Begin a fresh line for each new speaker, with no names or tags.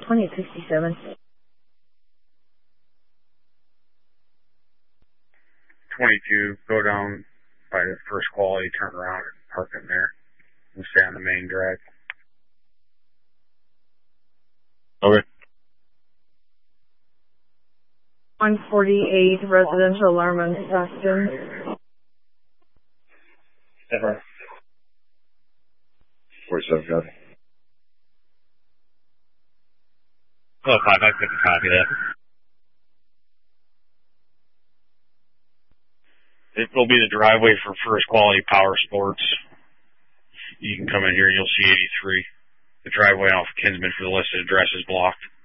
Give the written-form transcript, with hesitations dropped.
20 at 67.
22, go down by the first quality, turn around and park in there and stay on the main drag.
Okay.
148 residential alarm on Stockton.
Ever.
47, copy.
Oh, 5, I couldn't copy that. It will be the driveway for First Quality Power Sports. You can come in here and you'll see 83. The driveway off Kinsman for the listed address is blocked.